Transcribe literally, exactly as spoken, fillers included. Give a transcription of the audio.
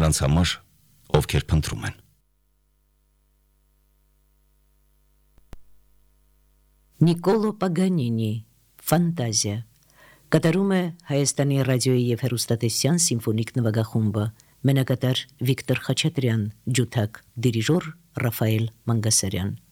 նրանց համար, ովքեր փնտրում են։ Նիկոլո Պագանինի «Ֆանտազիա» կատարում է Հայաստանի ռադիոյի և հեռուստատեսության սիմֆոնիկ նվագախումբը, մենակատար Վիկտոր Խաչատրյան, ջութակ դիրիժոր Ռաֆայել Մանգասարյան։